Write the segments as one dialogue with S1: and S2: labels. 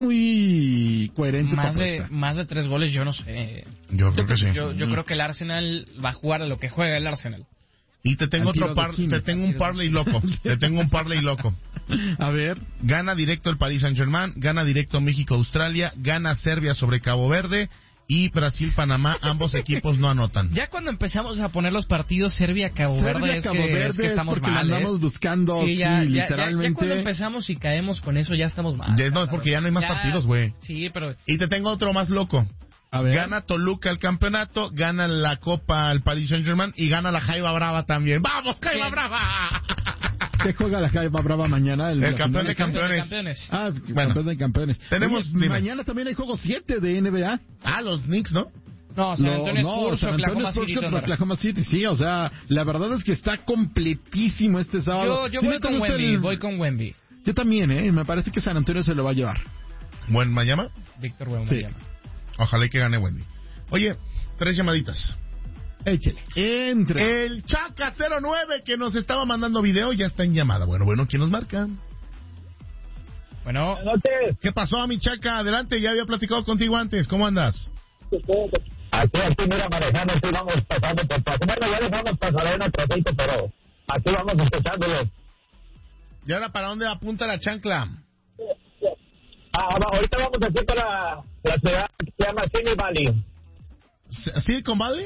S1: muy coherente.
S2: Más de 3 goles, yo no sé.
S3: Yo creo que sí.
S2: Yo creo que el Arsenal va a jugar a lo que juega el Arsenal.
S3: Y te tengo un parlay loco.
S1: A ver.
S3: Gana directo el Paris Saint-Germain, gana directo México-Australia, gana Serbia sobre Cabo Verde y Brasil-Panamá, ambos equipos no anotan.
S2: Ya cuando empezamos a poner los partidos Serbia-Cabo Verde es que estamos
S1: porque
S2: mal,
S1: andamos buscando, literalmente.
S2: Ya cuando empezamos y caemos con eso ya estamos mal.
S3: No, porque ya no hay más partidos, güey.
S2: Sí, pero...
S3: Y te tengo otro más loco.
S1: A ver.
S3: Gana Toluca el campeonato, gana la Copa al Paris Saint-Germain y gana la Jaiba Brava también. ¡Vamos, Jaiba Brava!
S1: ¿Qué juega la Jaiba Brava mañana?
S3: El campeón de campeones.
S1: Campeón de campeones.
S3: Tenemos...
S1: mañana también hay juego 7 de NBA.
S3: Los Knicks, ¿no?
S2: No, San Antonio Spurs
S1: contra Oklahoma City, sí, o sea, la verdad es que está completísimo este sábado.
S2: Yo voy con Wemby.
S1: Yo también, me parece que San Antonio se lo va a llevar.
S3: ¿Buen Mayama?
S2: Víctor Wembanyama.
S3: Ojalá y que gane Wendy. Oye, 3 llamaditas.
S1: Échale. Entra.
S3: El Chaca 09 que nos estaba mandando video ya está en llamada. Bueno, ¿quién nos marca?
S2: Bueno.
S4: Buenas noches.
S3: ¿Qué pasó, mi Chaca? Adelante, ya había platicado contigo antes. ¿Cómo andas?
S4: Aquí, mira, manejando, aquí vamos pasando por paso. Bueno, ya dejamos pasar un ratito, pero aquí vamos escuchándolo.
S3: ¿Y ahora para dónde apunta la chancla?
S4: Ahorita vamos aquí para la ciudad que se llama Simi Valley.
S3: ¿Silicon Valley?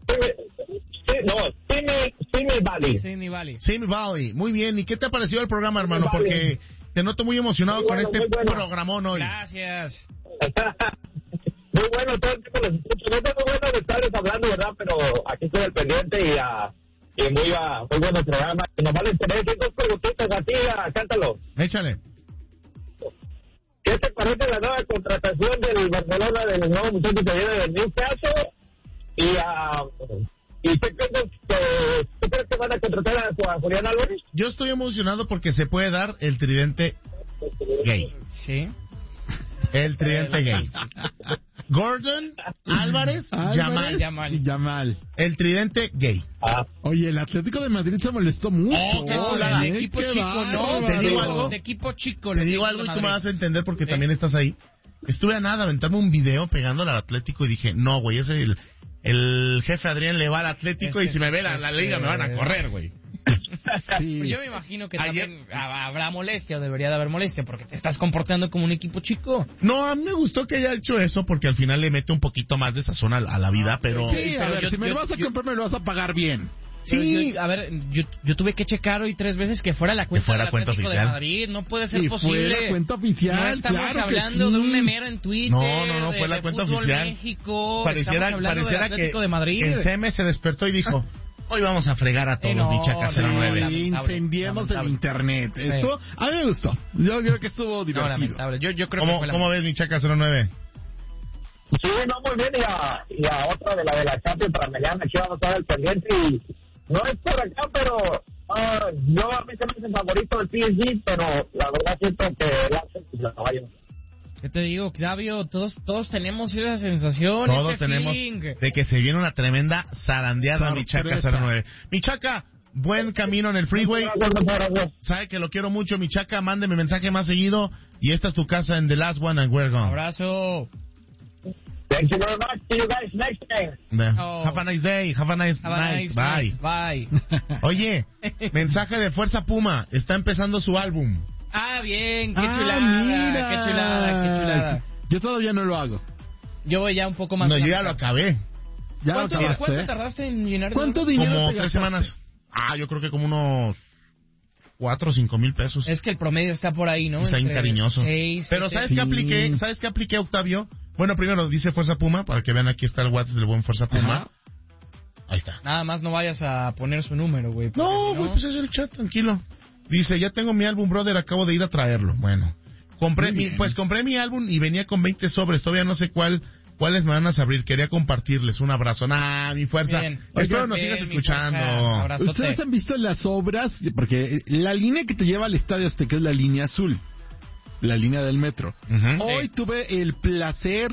S4: Simi Valley.
S3: Simi Valley, muy bien. ¿Y qué te ha parecido el programa, hermano? Porque te noto muy emocionado con este programón hoy.
S2: Gracias.
S4: Muy bueno, todo el tiempo les escucho. No tengo bueno de estarles hablando, ¿verdad? Pero aquí estoy al pendiente y muy bueno el programa. Y nomás les tenés 2 preguntitas a ti, cántalo.
S3: Échale.
S4: ¿Qué te parece la nueva contratación del Barcelona, del nuevo muchacho que viene del Newcastle? ¿Y qué crees que van a contratar a Julián Álvarez?
S3: Yo estoy emocionado porque se puede dar el tridente gay.
S2: Sí.
S3: El tridente gay. Gordon, Álvarez,
S1: Yamal.
S3: El tridente gay.
S1: Oye, el Atlético de Madrid se molestó mucho.
S3: Qué chulada.
S2: De equipo chico, ¿no?
S3: Te digo algo.
S2: De equipo chico.
S3: Te digo algo y tú me vas a entender porque también estás ahí. Estuve a nada de aventarme un video pegándole al Atlético y dije, no, güey, ese es el jefe Adrián le va al Atlético y si me ve la liga me van a correr, güey.
S2: Sí. Pues yo me imagino que también habrá molestia o debería de haber molestia porque te estás comportando como un equipo chico.
S3: No, a mí me gustó que haya hecho eso porque al final le mete un poquito más de sazón a la vida, pero...
S1: Sí, a ver, si me lo vas a comprar me lo vas a pagar bien.
S2: Sí, yo tuve que checar hoy 3 veces que fuera la cuenta del Atlético
S3: oficial
S2: de Madrid. No puede ser posible.
S1: Fue la cuenta oficial.
S2: No estamos hablando de un memero en Twitter.
S3: No, fue la cuenta oficial.
S2: México.
S3: Pareciera que
S2: de Madrid.
S3: el CM se despertó y dijo, hoy vamos a fregar a todos, mi Chaca 09.
S1: Incendiemos el internet. Esto a mí me gustó. Yo creo que estuvo divertido.
S2: Yo creo que
S3: ¿Cómo ves, mi Chaca 09?
S4: Sí, no, muy bien. Y a otra de la Champions para mañana, aquí vamos a estar al pendiente y... No es por acá, pero yo a mí se me hace favorito el PSG, pero la verdad siento que el Arsenal la vaya.
S2: ¿Qué te digo, Claudio? Todos tenemos esa sensación,
S3: todos tenemos de que se viene una tremenda zarandeada, mi Chaca 09. Mi Chaca, buen camino en el freeway. Sabe que lo quiero mucho, mi Chaca. Mándeme mensaje más seguido. Y esta es tu casa en The Last One and We're Gone.
S2: Abrazo.
S4: Thank you very much. See you guys next time.
S3: Have a nice day. Have a nice night.
S2: Bye.
S3: Oye, mensaje de Fuerza Puma. Está empezando su álbum.
S2: Bien. Qué chulada. Qué chulada.
S1: Yo todavía no lo hago.
S2: Yo voy ya un poco más.
S3: No, yo ya lo acabé.
S2: ¿Cuánto tardaste en llenar?
S1: ¿Cuánto dinero?
S3: Como 3 semanas. Yo creo que como unos 4 o 5 mil pesos.
S2: Es que el promedio está por ahí, ¿no?
S3: Está cariñoso.
S2: 6,
S3: pero ¿sabes qué apliqué? ¿Sabes qué apliqué, Octavio? Bueno, primero dice Fuerza Puma, para que vean aquí está el WhatsApp del buen Fuerza Puma. Ajá. Ahí está.
S2: Nada más no vayas a poner su número, güey.
S3: No, güey, pues es el chat, tranquilo. Dice, ya tengo mi álbum, brother, acabo de ir a traerlo. Bueno, compré mi álbum y venía con 20 sobres, todavía no sé cuáles me van a abrir. Quería compartirles. Un abrazo. Mi Fuerza.
S2: Bien.
S3: Espero nos sigas escuchando.
S1: ¿Ustedes han visto las obras? Porque la línea que te lleva al Estadio Azteca es la línea azul. La línea del metro. Uh-huh. Hoy tuve el placer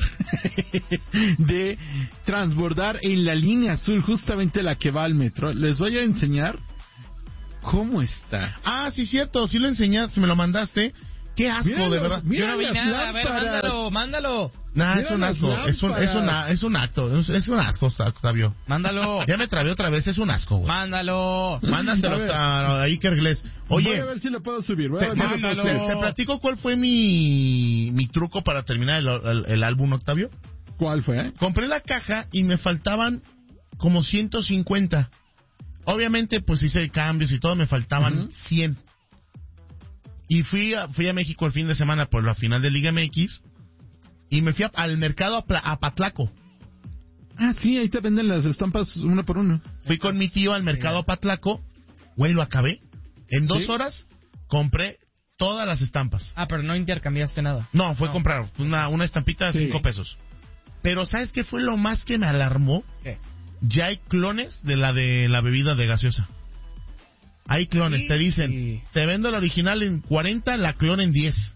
S1: de transbordar en la línea azul, justamente la que va al metro. Les voy a enseñar cómo está.
S3: Sí, cierto, sí lo enseñaste, me lo mandaste. Qué asco, de verdad.
S2: Yo no vi nada, a ver, mándalo.
S3: Nah, es un asco, es un acto, es un asco, Octavio.
S2: Mándalo.
S3: Ya me trabé otra vez, es un asco, güey.
S2: Mándalo.
S3: Mándaselo a Iker Gles. Oye,
S1: voy a ver si lo puedo subir.
S3: Te platico cuál fue mi truco para terminar el álbum, Octavio.
S1: ¿Cuál fue?
S3: Compré la caja y me faltaban como 150. Obviamente, pues hice cambios y todo, me faltaban 100. Y fui a México el fin de semana por la final de Liga MX y me fui al mercado a Patlaco.
S1: Ah, sí, ahí te venden las estampas uno por uno.
S3: Fui con mi tío al mercado a Patlaco, güey, lo acabé. En 2 horas compré todas las estampas.
S2: Ah, pero no intercambiaste nada.
S3: No, fue comprar una estampita de 5 pesos. Pero ¿sabes qué fue lo más que me alarmó?
S2: ¿Qué?
S3: Ya hay clones de la bebida de gaseosa. Hay clones, te dicen, te vendo la original en 40, la clon en 10.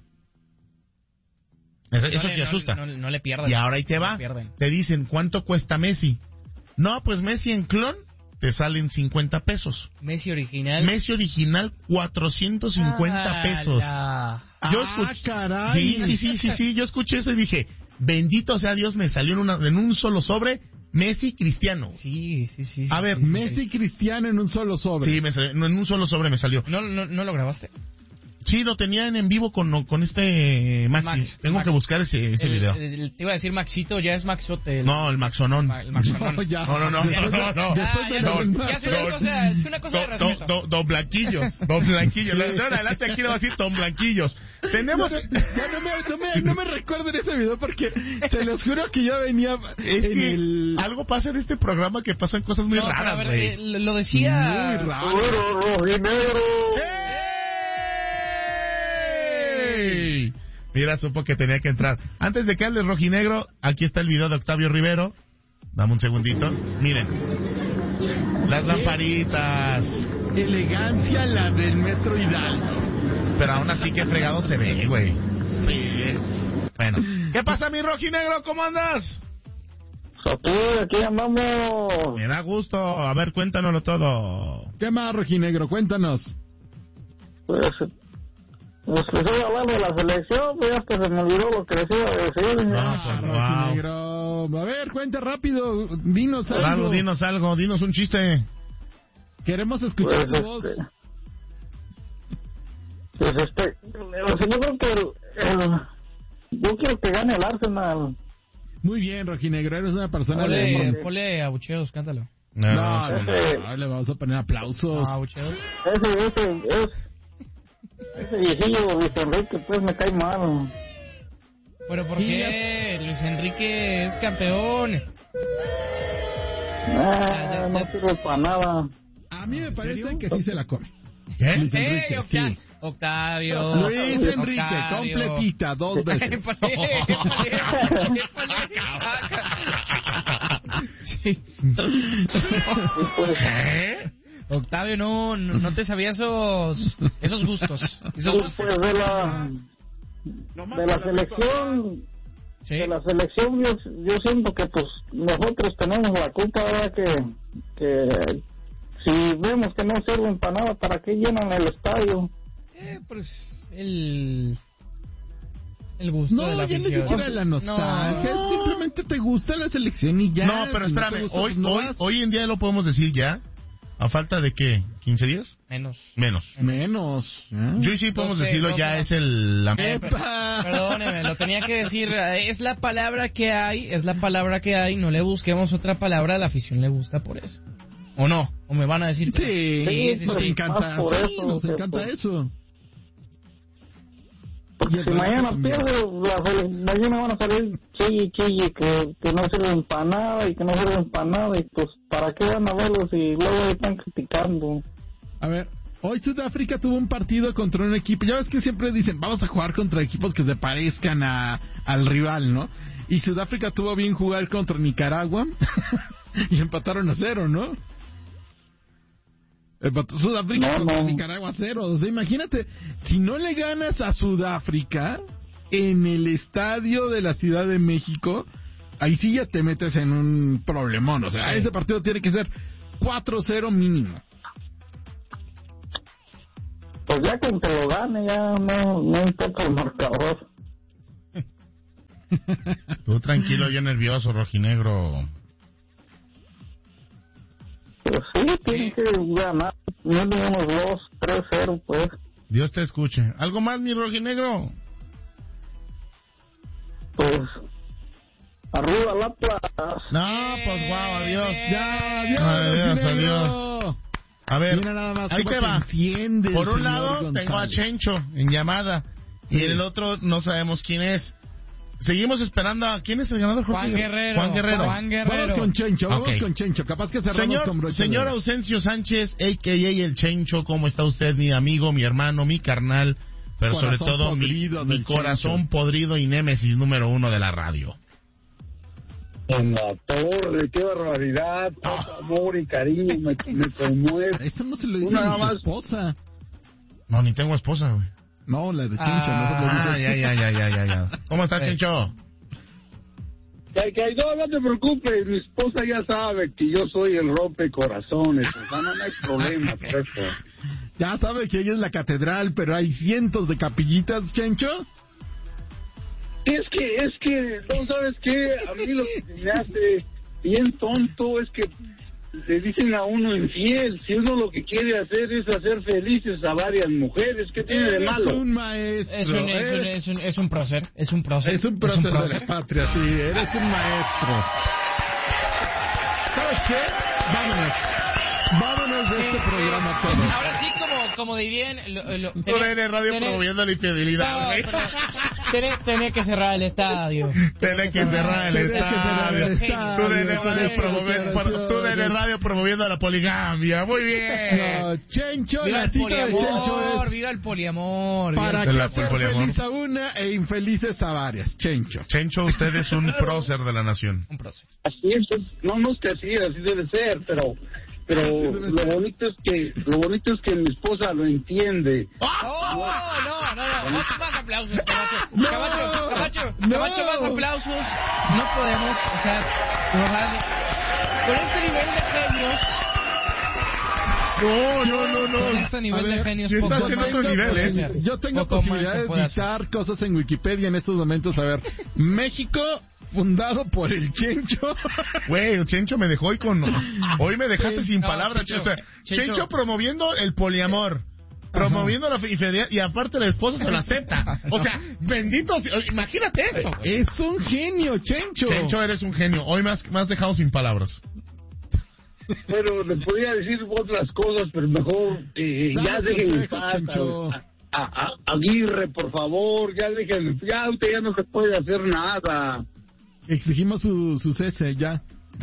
S3: Eso te asusta.
S2: No le pierdas.
S3: Y ahora ahí te va. Te dicen, ¿cuánto cuesta Messi? No, pues Messi en clon te salen 50 pesos.
S2: Messi original.
S3: Messi original, 450 pesos. Yo
S1: caray.
S3: Sí, yo escuché eso y dije, bendito sea Dios, me salió en un solo sobre Messi Cristiano.
S2: Sí.
S3: A ver,
S1: Messi Cristiano en un solo sobre.
S3: Sí, en un solo sobre me salió.
S2: ¿No lo grabaste?
S3: Sí, lo tenían en vivo con este Maxi. Tengo que buscar ese video.
S2: Te iba a decir Maxito, ya es Maxote.
S3: No, el Maxonón.
S2: El Maxonón.
S3: No.
S2: Ya es una cosa de respeto.
S3: Don Blanquillos. Don Blanquillos. De adelante aquí le va a decir Don Blanquillos. Tenemos...
S1: No me recuerden ese video porque se los juro que yo venía
S3: algo pasa en este programa que pasan cosas muy raras, güey.
S2: Lo decía...
S1: Muy raro.
S3: Mira, supo que tenía que entrar. Antes de que hables rojinegro, aquí está el video de Octavio Rivero. Dame un segundito. Miren. Las lamparitas.
S1: Elegancia la del Metro Hidalgo.
S3: Pero aún así, qué fregado se ve, güey. Sí. Bueno. ¿Qué pasa, mi rojinegro? ¿Cómo andas?
S4: Aquí andamos.
S3: Me da gusto. A ver, cuéntanoslo todo.
S1: ¿Qué más, rojinegro? Cuéntanos.
S4: Pues les voy a hablar de la selección, pues hasta se me olvidó lo que les iba a decir.
S1: Rojinegro. A ver, cuenta rápido, dinos algo.
S3: Dinos un chiste.
S1: Queremos escuchar tu voz.
S4: Yo creo que yo quiero que gane el Arsenal.
S1: Muy bien, rojinegro, eres una persona
S2: Ponle abucheos, cántalo.
S1: No, le vamos a poner aplausos.
S2: Abucheos.
S4: Ese viejillo Luis Enrique, pues me cae mal.
S2: ¿Pero por qué? Luis Enrique es campeón.
S4: No sirve para nada.
S1: A mí me parece que sí se la come.
S3: ¿Qué?
S1: Luis Enrique, sí.
S2: Octavio.
S1: Luis Enrique, completita, 2 veces.
S2: Sí. Octavio, no te sabía esos gustos.
S4: Pues de la selección,
S2: ¿sí?
S4: De la selección yo siento que pues nosotros tenemos la culpa, ¿verdad? Que si vemos que no sirven para nada, ¿para qué llenan el estadio?
S2: Pues el gusto de la afición.
S1: No, ya ni siquiera la nostalgia, simplemente te gusta la selección y ya.
S3: No, pero espérame, hoy en día lo podemos decir ya. ¿A falta de qué? ¿15 días?
S1: Menos.
S3: Yo sí podemos decirlo, ya es
S2: Perdóneme, lo tenía que decir. Es la palabra que hay, no le busquemos otra palabra, a la afición le gusta por eso. ¿O no? ¿O me van a decir?
S1: Sí, nos encanta. Nos encanta eso.
S4: Porque si mañana pierde, mañana van a salir chille, que no sirven para nada y que no sirven para nada, y pues ¿para qué van a verlos y luego están criticando?
S1: A ver, hoy Sudáfrica tuvo un partido contra un equipo, ya ves que siempre dicen, vamos a jugar contra equipos que se parezcan al rival, ¿no? Y Sudáfrica tuvo bien jugar contra Nicaragua y empataron a 0, ¿no? Sudáfrica contra Nicaragua 0. O sea, imagínate, si no le ganas a Sudáfrica en el estadio de la Ciudad de México, ahí sí ya te metes en un problemón. O sea, ese partido tiene que ser 4-0 mínimo.
S4: Pues ya con que lo gane, ya no importa el marcador.
S3: Tú tranquilo, yo nervioso, rojinegro.
S4: Pues sí, tienen que ganar. No unos 2-3-0, pues.
S3: Dios te escuche. ¿Algo más, mi rojinegro?
S4: Pues... arriba la plaza.
S3: No, pues guau, adiós.
S1: Ya,
S3: Adiós. A ver,
S1: mira nada más
S3: ahí te va. Por un lado
S1: González.
S3: tengo a Chencho en llamada. Sí. Y en el otro no sabemos quién es. Seguimos esperando a... ¿Quién es el ganador?
S2: Juan Guerrero.
S1: Vamos con Chencho, Capaz que cerramos con broche.
S3: Señor Ausencio Sánchez, a.k.a. el Chencho, ¿cómo está usted, mi amigo, mi hermano, mi carnal? Pero
S1: corazón
S3: sobre todo mi corazón
S1: Chencho.
S3: podrido y némesis número 1 de la radio.
S4: En la torre, qué barbaridad, amor y cariño, me conmueve.
S1: Eso no se lo dice a su esposa.
S3: No, ni tengo esposa, güey.
S1: No, la de Chencho, no se lo dice.
S3: Ya. ¿Cómo está, Chencho?
S4: No te preocupes, mi esposa ya sabe que yo soy el rompecorazones, o sea, no hay problema por eso.
S1: Ya sabe que ella es la catedral, pero hay cientos de capillitas, Chencho.
S4: Es que, ¿no sabes qué? A mí lo que me hace bien tonto es que le dicen a uno infiel. Si uno lo que quiere hacer es hacer felices a varias mujeres, ¿qué tiene de malo?
S1: Es un maestro.
S2: Es un prócer. Es un prócer
S1: de la patria, sí. Eres un maestro. ¿Sabes qué? Vámonos de este programa todos.
S2: Ahora sí, como dirían...
S3: TUDN Radio promoviendo la infidelidad, güey.
S2: Tenés que cerrar el estadio.
S3: Tenés que cerrar el estadio. TUDN Radio promoviendo la poligamia. Muy bien.
S1: No, Chencho,
S2: Viva
S1: la cita de Chencho es...
S2: Viva el poliamor.
S1: Para que ser feliz a una e infelices a varias. Chencho,
S3: usted es un prócer de la nación.
S2: Un prócer.
S4: Así es, no es que así debe ser, pero lo bonito es que mi esposa lo entiende.
S2: No, más aplausos, Camacho, más aplausos. No podemos, o sea, con este nivel de genios. No. Con este nivel de genios.
S3: ¿Qué está haciendo otro nivel,
S1: Yo tengo posibilidad de editar cosas en Wikipedia en estos momentos. A ver, México... fundado por el Chencho.
S3: Güey, el Chencho me dejó hoy me dejaste sin palabras. Chencho promoviendo el poliamor, promoviendo la infidelidad y aparte la esposa se lo acepta. O sea, bendito, imagínate eso.
S1: Es un genio, Chencho.
S3: Chencho, eres un genio. Hoy me has dejado sin palabras.
S4: Pero le podría decir otras cosas, pero mejor ya dejen en paz. Aguirre, por favor, ya usted ya no se puede hacer nada.
S1: Exigimos su cese, ya.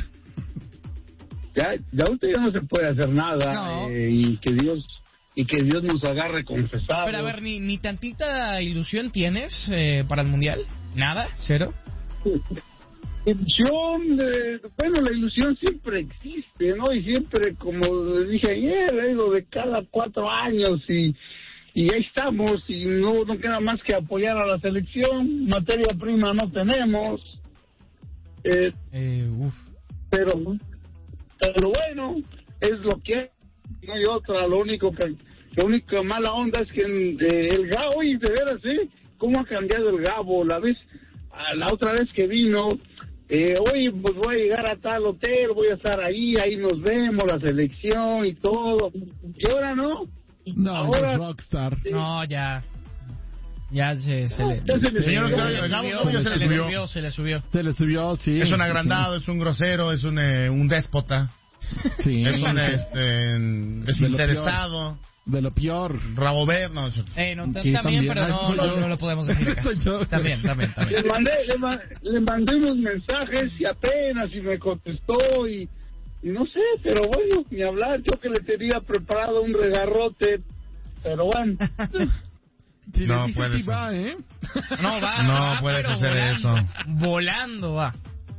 S4: Ya usted ya no se puede hacer nada.
S2: No.
S4: Y que Dios nos agarre confesados.
S2: Pero a ver, ni tantita ilusión tienes para el Mundial. ¿Nada? ¿Cero?
S4: Ilusión, bueno, la ilusión siempre existe, ¿no? Y siempre, como dije ayer, digo, de cada 4 años y ahí estamos y no queda más que apoyar a la selección. Materia prima no tenemos. Pero bueno, es lo que hay, no hay otra. Lo único mala onda es que el Gabo, y de veras, cómo ha cambiado el Gabo. La otra vez que vino, oye, pues voy a llegar a tal hotel, voy a estar ahí nos vemos, la selección y todo. Y ahora no.
S1: No,
S4: ahora
S1: es rockstar.
S2: No, ya se le subió.
S1: Se le subió, sí.
S3: Es un agrandado, es un grosero, es un déspota.
S1: Sí.
S3: Es un desinteresado.
S1: De lo peor.
S3: Rabo verde, no.
S2: También, pero no lo podemos decir acá. También.
S4: Le mandé unos mensajes y apenas me contestó y no sé, pero bueno, ni hablar. Yo que le tenía preparado un regarrote, pero bueno.
S1: Si
S3: no
S1: puede ser.
S2: Va,
S3: no puedes hacer
S2: volando,
S3: eso.
S2: Volando va.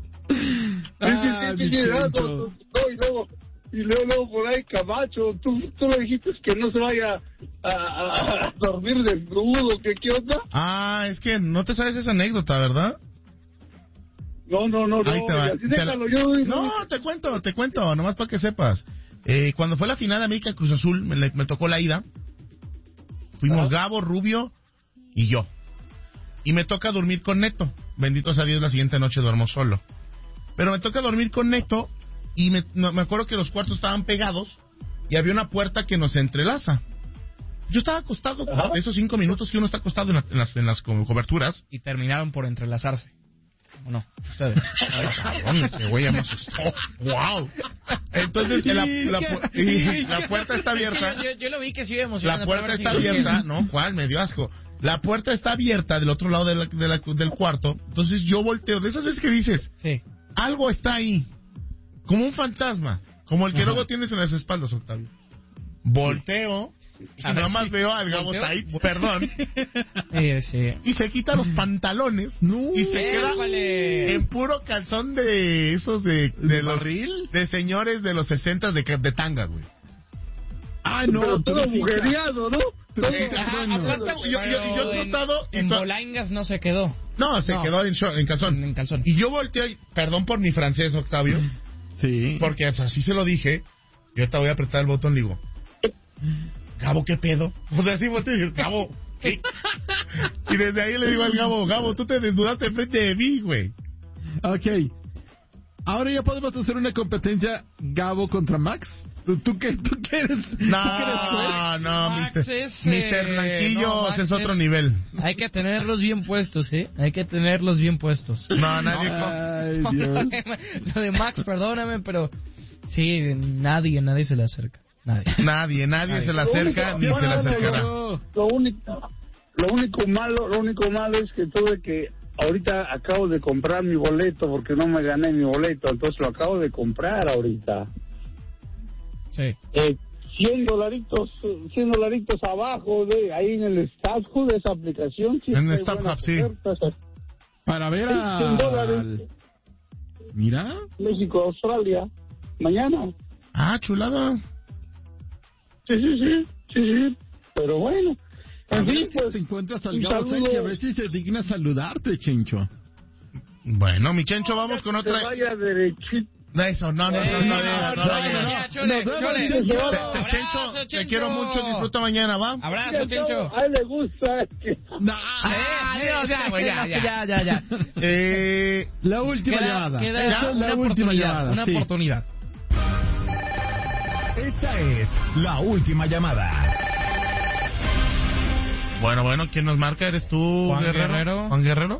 S4: Y luego por ahí Camacho, tú le dijiste que no se vaya a dormir desnudo, ¿qué onda?
S3: Ah, es que no te sabes esa anécdota, ¿verdad?
S4: No.
S3: Ahí te va. No, te cuento, nomás para que sepas. Cuando fue la final de América Cruz Azul, me tocó la ida. Fuimos Gabo, Rubio y yo. Y me toca dormir con Neto. Bendito sea Dios, la siguiente noche duermo solo. Pero me toca dormir con Neto y me acuerdo que los cuartos estaban pegados y había una puerta que nos entrelaza. Yo estaba acostado, esos 5 minutos que uno está acostado en las coberturas.
S2: Y terminaron por entrelazarse. ¿O no? Ustedes.
S3: Este güey ya me asustó. ¡Wow! Entonces, la puerta está abierta.
S2: Yo lo vi que sí emocionado.
S3: La puerta está abierta. No, ¿cuál? Me dio asco. La puerta está abierta del otro lado del cuarto. Entonces yo volteo. De esas veces que dices,
S2: sí,
S3: algo está ahí. Como un fantasma. Como el que luego tienes en las espaldas, Octavio. Volteo. Y nada más veo al Gabo Saitz, perdón.
S2: Sí.
S3: Y se quita los pantalones. Y se queda en puro calzón de esos de los de señores de los 60 de tanga, güey.
S4: Ah, no, pero todo mujeriado, ¿no?
S3: Yo he notado.
S2: En bolaingas no se quedó.
S3: No, se quedó en calzón.
S2: En calzón.
S3: Y yo volteo, perdón por mi francés, Octavio.
S1: Sí.
S3: Porque pues, así se lo dije. Yo te voy a apretar el botón, le digo, Gabo, ¿qué pedo? O sea, así volteo y digo, Gabo, ¿qué? Y desde ahí le digo al Gabo, tú te desnudaste enfrente de mí, güey.
S1: Ok. Ahora ya podemos hacer una competencia Gabo contra Max. ¿Tú qué eres?
S3: No,
S2: Max es,
S3: Mr. Blanquillo
S2: Max
S3: es otro nivel.
S2: Hay que tenerlos bien puestos, ¿eh? Hay que tenerlos bien puestos.
S3: No, nadie.
S1: Ay, Dios.
S2: Lo de Max, perdóname, pero sí, nadie se le acerca. Nadie se le acerca ni se le acercará.
S4: Lo único malo es que tuve que ahorita acabo de comprar mi boleto porque no me gané mi boleto, entonces lo acabo de comprar ahorita.
S2: Sí.
S4: $100 abajo de ahí en el StubHub de esa aplicación. Sí,
S3: en el StubHub, sí.
S1: Para ver a...
S4: $100.
S1: Mira.
S4: México, Australia, mañana.
S3: Ah, chulada.
S4: Sí. Pero bueno.
S1: A
S4: En
S1: ver
S4: fin,
S1: si
S4: pues,
S1: te encuentras al
S4: un
S1: Gabo
S4: saludo.
S1: Sánchez, a ver si se digna saludarte, Chencho.
S3: Bueno, mi Chencho, vamos con otra.
S4: Que vaya derechito.
S3: Eso, no. Chencho, te quiero mucho, disfruta mañana, ¿va?
S2: Abrazo, Chencho.
S4: A él le gusta.
S2: Ya.
S1: La última llamada. Esta es la última llamada.
S2: Una oportunidad.
S5: Esta es la última llamada.
S3: Bueno, ¿quién nos marca? ¿Eres tú,
S2: Juan Guerrero?
S3: ¿Juan Guerrero?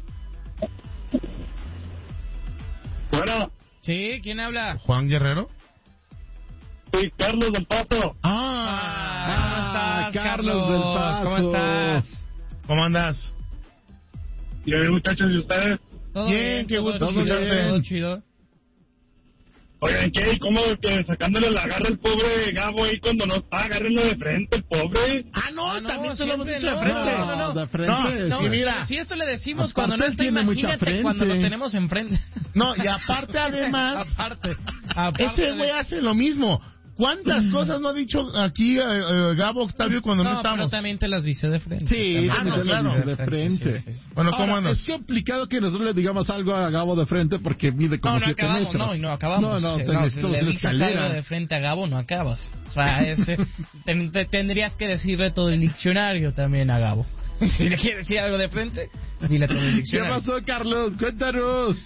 S4: Bueno,
S2: Sí, ¿quién habla?
S3: ¿Juan Guerrero?
S4: soy Carlos del Paso.
S2: ¿Cómo estás,
S1: Carlos del Paso.
S2: ¿Cómo estás?
S3: ¿Cómo andas?
S4: Y hoy, muchachos, ¿y ustedes?
S2: ¿Todo
S3: Bien, qué gusto
S2: todo
S3: escucharte.
S2: Todo chido.
S4: Oigan, ¿qué? ¿Cómo que sacándole la garra al pobre Gabo ahí cuando no está? Agárrenlo de frente, el pobre.
S3: También se lo hemos
S2: siempre
S3: dicho de frente.
S2: No.
S1: De frente.
S2: No,
S3: y mira,
S2: si esto le decimos
S1: aparte
S2: cuando no está,
S1: tiene mucha
S2: imagínate
S1: frente.
S2: cuando lo tenemos enfrente.
S3: No, y aparte además,
S2: Aparte
S3: ese güey hace lo mismo. ¿Cuántas cosas no ha dicho aquí Gabo, Octavio, cuando no estamos?
S2: Pero también te las dice de frente.
S1: Sí,
S3: no,
S1: se
S3: claro.
S1: lo dice de frente.
S2: Sí.
S3: Bueno, ¿cómo
S1: Ahora,
S3: andas?
S1: es complicado que nosotros le digamos algo a Gabo de frente porque mide como 7 metros.
S2: No acabamos.
S1: No,
S2: Si
S1: necesitamos
S2: le
S1: una
S2: dices algo
S1: escalera.
S2: de frente a Gabo, no acabas. O sea, tendrías que decirle todo el diccionario también a Gabo. Si le quieres decir algo de frente, dile todo el
S1: ¿Qué
S2: diccionario.
S1: pasó, Carlos? Cuéntanos.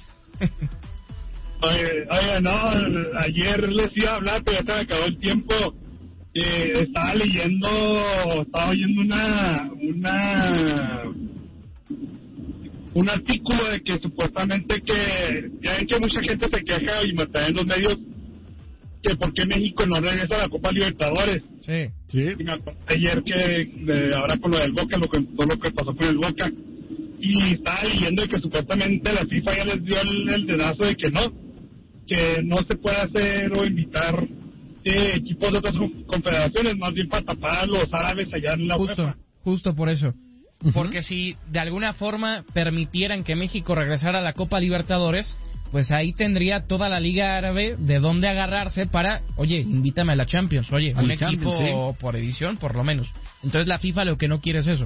S4: Oye, no, ayer les iba a hablar, pero ya se me acabó el tiempo. Estaba oyendo un artículo de que supuestamente que, ya ven que mucha gente se queja y me está en los medios que por qué México no regresa a la Copa Libertadores.
S2: Sí.
S4: Y me acordé ayer que ahora con lo del Boca, todo lo que pasó con el Boca, y estaba leyendo que supuestamente la FIFA ya les dio el dedazo de que no se puede hacer o invitar equipos de otras confederaciones, más bien para tapar a los árabes allá en la UEFA.
S2: Justo por eso. Porque si de alguna forma permitieran que México regresara a la Copa Libertadores, pues ahí tendría toda la Liga Árabe de dónde agarrarse para, oye, invítame a la Champions, oye, un equipo por edición, por lo menos. Entonces la FIFA lo que no quiere es eso.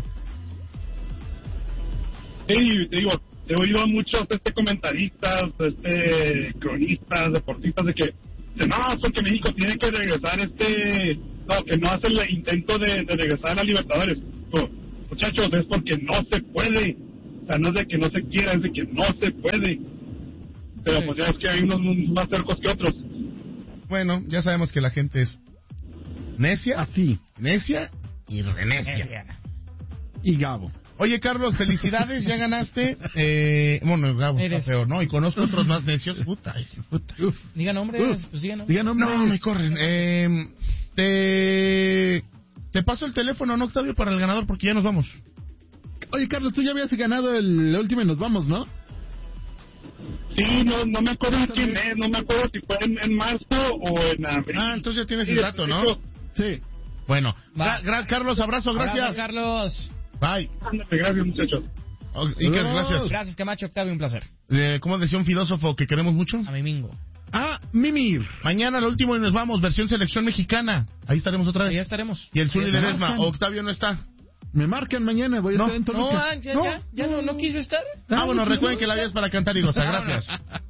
S4: Sí, te digo, he oído a muchos comentaristas, cronistas, deportistas de que no, porque México tiene que regresar que no hace el intento de regresar a la Libertadores.
S6: México. Muchachos, es porque no se puede. O sea, no es de que no se quiera, es de que no se puede. Pero pues ya es que hay unos más cercos que otros.
S3: Bueno, ya sabemos que la gente es necia,
S1: así,
S3: necia y renecia.
S1: Y Gabo.
S3: Oye, Carlos, felicidades, ya ganaste. Bueno, Gabo está peor, ¿no? Y conozco otros más necios. Puta.
S2: Diga nombres, pues diga nombres.
S3: No, me corren. Te paso el teléfono, ¿no, Octavio, para el ganador? Porque ya nos vamos.
S1: Oye, Carlos, tú ya habías ganado la última y nos vamos, ¿no?
S6: Sí, no me acuerdo quién es, no me acuerdo si fue en marzo o en abril.
S3: Entonces ya tienes el dato, ¿no?
S1: Sí.
S3: Bueno, Carlos, abrazo, gracias.
S2: Carlos.
S3: Bye.
S6: Gracias, muchachos.
S3: Iker, gracias.
S2: Gracias, Camacho, Octavio, un placer.
S3: ¿Cómo decía un filósofo que queremos mucho?
S2: A Mimingo.
S1: Mimir.
S3: Mañana lo último y nos vamos, versión selección mexicana. Ahí estaremos otra vez.
S2: Ahí estaremos.
S3: Y el Zuli Ledesma, Octavio no está.
S1: Me marcan mañana, voy a estar en Toluca.
S2: No quiso estar.
S3: Bueno, recuerden que la vida es para cantar y gozar. Gracias.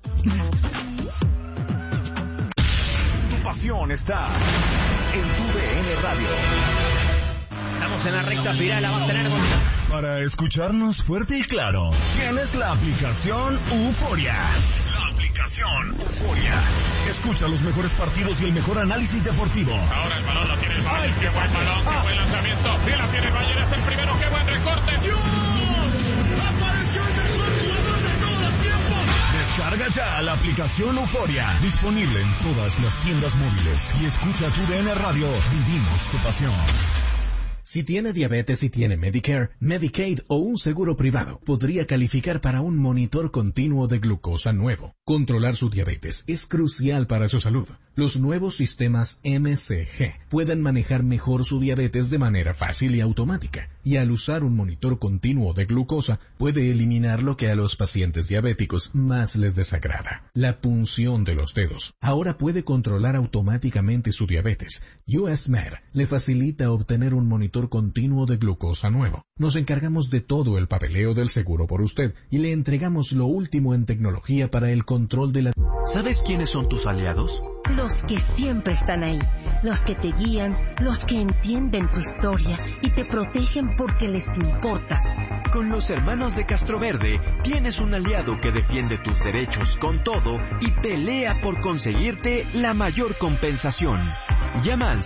S5: Tu pasión está en tu DN Radio.
S7: Estamos en la recta final, la va a tener
S5: Para escucharnos fuerte y claro, tienes la aplicación Euforia. La aplicación Euforia. Escucha los mejores partidos y el mejor análisis deportivo.
S8: Ahora el balón lo tiene el Bayern. Qué buen balón, qué buen lanzamiento. Sí, la tiene el Bayern, es el primero. Qué buen recorte.
S5: ¡Dios! ¡Apareció el mejor jugador de todos los tiempos! Descarga ya la aplicación Euforia. Disponible en todas las tiendas móviles. Y escucha tu DN Radio. Vivimos tu pasión.
S9: Si tiene diabetes y tiene Medicare, Medicaid o un seguro privado, podría calificar para un monitor continuo de glucosa nuevo. Controlar su diabetes es crucial para su salud. Los nuevos sistemas MCG pueden manejar mejor su diabetes de manera fácil y automática. Y al usar un monitor continuo de glucosa, puede eliminar lo que a los pacientes diabéticos más les desagrada: la punción de los dedos. Ahora puede controlar automáticamente su diabetes. US Med le facilita obtener un monitor continuo de glucosa nuevo. Nos encargamos de todo el papeleo del seguro por usted y le entregamos lo último en tecnología para el control de la...
S10: ¿Sabes quiénes son tus aliados?
S11: Los que siempre están ahí, los que te guían, los que entienden tu historia y te protegen porque les importas.
S10: Con los hermanos de Castroverde tienes un aliado que defiende tus derechos con todo y pelea por conseguirte la mayor compensación. Llama al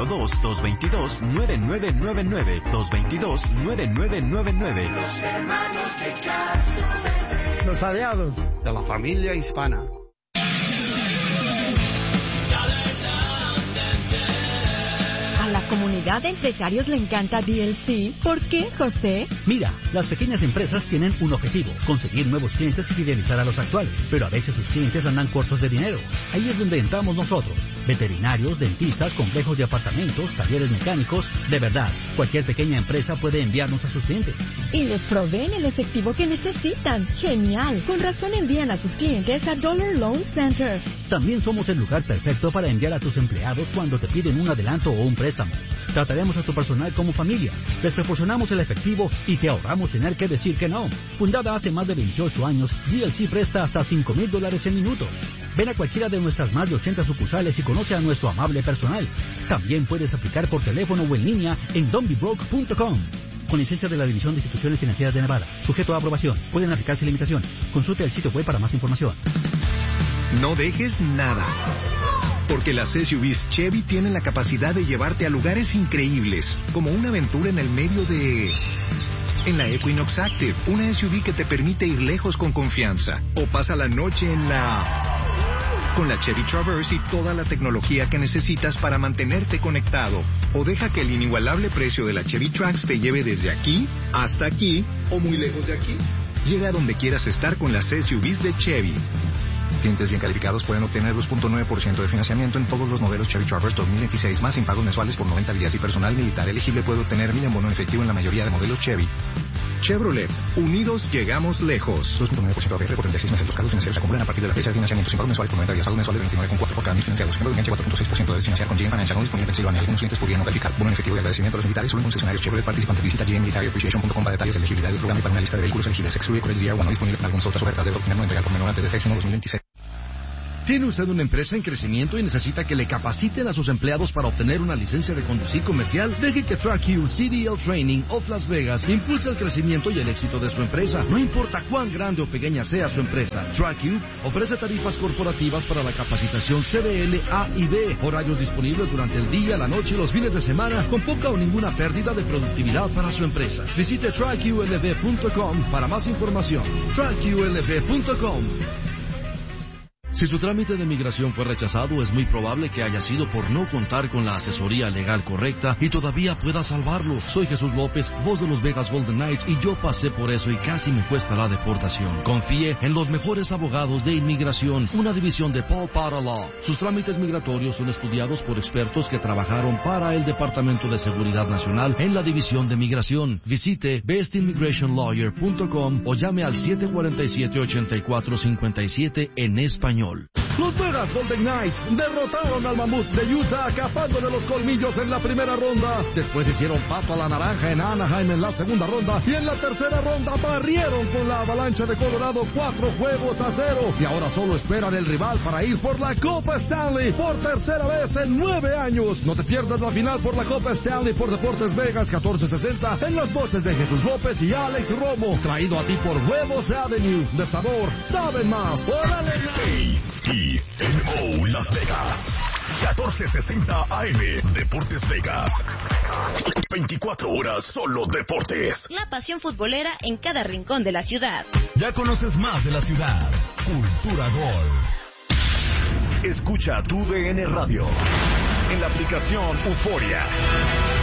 S10: 702-222-9999, 222-9999.
S12: Los hermanos de Castroverde.
S13: Los aliados de la familia hispana.
S14: A la comunidad de empresarios le encanta DLC. ¿Por qué, José?
S15: Mira, las pequeñas empresas tienen un objetivo: conseguir nuevos clientes y fidelizar a los actuales. Pero a veces sus clientes andan cortos de dinero. Ahí es donde entramos nosotros. Veterinarios, dentistas, complejos de apartamentos, talleres mecánicos. De verdad, cualquier pequeña empresa puede enviarnos a sus clientes.
S14: Y les proveen el efectivo que necesitan. ¡Genial! Con razón envían a sus clientes a Dollar Loan Center.
S15: También somos el lugar perfecto para enviar a tus empleados cuando te piden un adelanto o un préstamo. Trataremos a tu personal como familia. Les proporcionamos el efectivo y te ahorramos tener que decir que no. Fundada hace más de 28 años, DLC presta hasta $5,000 en minuto. Ven a cualquiera de nuestras más de 80 sucursales y conoce a nuestro amable personal. También puedes aplicar por teléfono o en línea en donbebroke.com. Con licencia de la División de Instituciones Financieras de Nevada. Sujeto a aprobación. Pueden aplicarse limitaciones. Consulte el sitio web para más información.
S16: No dejes nada, porque las SUVs Chevy tienen la capacidad de llevarte a lugares increíbles, como una aventura en el medio de... En la Equinox Active, una SUV que te permite ir lejos con confianza. O pasa la noche en la... Con la Chevy Traverse y toda la tecnología que necesitas para mantenerte conectado. O deja que el inigualable precio de la Chevy Trax te lleve desde aquí hasta aquí, o muy lejos de aquí. Llega a donde quieras estar con las SUVs de Chevy. Clientes bien calificados pueden obtener 2.9% de financiamiento en todos los modelos Chevy Traverse 2026, más sin pagos mensuales por 90 días, y personal militar elegible puede obtener 1,000 en bono en efectivo en la mayoría de modelos Chevy. Chevrolet, unidos llegamos lejos. 2.9% APR por 36 meses. Los cargos financieros se acumulan a partir de la fecha de financiamiento sin pagos mensuales por 90 días, pagos mensuales 29,4 por cada 1,000 financiados. Ejemplo de enganche 4.6% de financiar con GM Financial no disponible en Pensilvania. Algunos clientes podrían no calificar. Bono en efectivo y agradecimiento a los militares solo en concesionarios Chevrolet participantes. Visita gmmilitaryappreciation.com para detalles de elegibilidad del programa y para una lista de vehículos elegibles. Excluye Credit DR1 no disponible para algunas otras ofertas. Debe obtener no entregar por menor antes de 6/1/2026.
S17: ¿Tiene usted una empresa en crecimiento y necesita que le capaciten a sus empleados para obtener una licencia de conducir comercial? Deje que TrackU CDL Training of Las Vegas impulse el crecimiento y el éxito de su empresa. No importa cuán grande o pequeña sea su empresa, TrackU ofrece tarifas corporativas para la capacitación CDL A y B, horarios disponibles durante el día, la noche y los fines de semana, con poca o ninguna pérdida de productividad para su empresa. Visite TrackULV.com para más información. TrackULV.com. Si su trámite de migración fue rechazado, es muy probable que haya sido por no contar con la asesoría legal correcta y todavía pueda salvarlo. Soy Jesús López, voz de los Vegas Golden Knights, y yo pasé por eso y casi me cuesta la deportación. Confíe en los mejores abogados de inmigración, una división de Paul Potter Law. Sus trámites migratorios son estudiados por expertos que trabajaron para el Departamento de Seguridad Nacional en la División de Migración. Visite bestimmigrationlawyer.com o llame al 747-8457 en español. Los Vegas Golden Knights derrotaron al Mamut de Utah, acabándole los colmillos en la primera ronda. Después hicieron pato a la naranja en Anaheim en la segunda ronda, y en la tercera ronda barrieron con la Avalancha de Colorado 4-0. Y ahora solo esperan el rival para ir por la Copa Stanley por tercera vez en 9 años. No te pierdas la final por la Copa Stanley por Deportes Vegas 1460 en las voces de Jesús López y Alex Romo. Traído a ti por Huevos Avenue. De sabor, saben más. ¡Órale!
S5: KNO Las Vegas 1460 AM. Deportes Vegas. 24 horas solo deportes.
S18: La pasión futbolera en cada rincón de la ciudad.
S5: Ya conoces más de la ciudad. Cultura Gol. Escucha tu DN Radio en la aplicación Euforia.